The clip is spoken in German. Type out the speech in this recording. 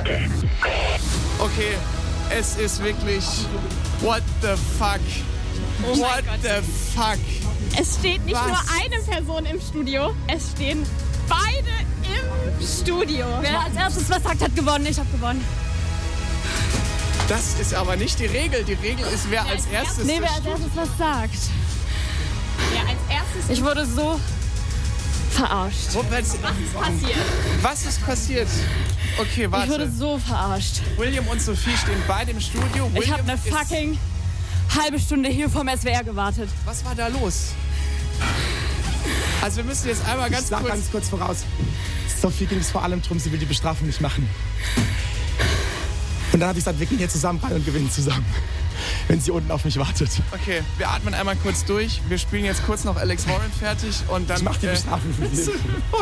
Warte. Okay, es ist wirklich... What the fuck? Oh What the fuck? Es steht nicht Was? nur eine Person im Studio, es stehen beide im Studio. Wer als erstes was sagt, hat gewonnen. Ich habe gewonnen. Das ist aber nicht die Regel. Die Regel ist, wer als erstes... Nee, wer als erstes was sagt. Wer als erstes... Ich wurde so verarscht. Was ist passiert? Was ist passiert? Okay, Ich warte. wurde so verarscht. William und Sophie stehen beide im Studio. Ich habe William eine ist- fucking halbe Stunde hier vom SWR gewartet. Was war da los? Also wir müssen jetzt einmal Ich sag ganz kurz voraus. Sophie ging es vor allem darum, sie will die Bestrafung nicht machen. Und dann habe ich gesagt, wir gehen hier zusammen rein und gewinnen zusammen. Wenn sie unten auf mich wartet. Okay, wir atmen einmal kurz durch. Wir spielen jetzt kurz noch Alex Warren fertig und dann... Ich mach die Bestrafung für sie. Oh